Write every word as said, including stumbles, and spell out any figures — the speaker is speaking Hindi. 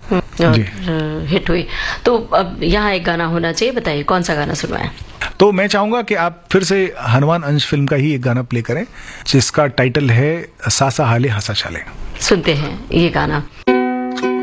और हिट हुई। तो अब यहाँ एक गाना होना चाहिए, बताइए कौन सा गाना सुनवाएं? तो मैं चाहूंगा कि आप फिर से हनुमान अंश फिल्म का ही एक गाना प्ले करें जिसका टाइटल है सासा हाले हंसा चाले। सुनते हैं ये गाना।